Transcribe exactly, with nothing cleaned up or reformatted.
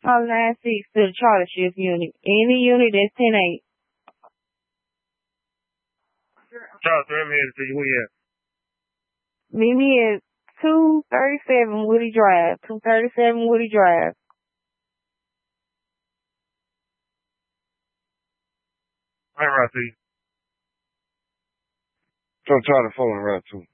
Call nine six to the charter shift unit. Any unit that's ten eight. Charles, let me see where you at. Meet me at two thirty-seven Woody Drive. two thirty-seven Woody Drive. All right, see. So try to phone right too.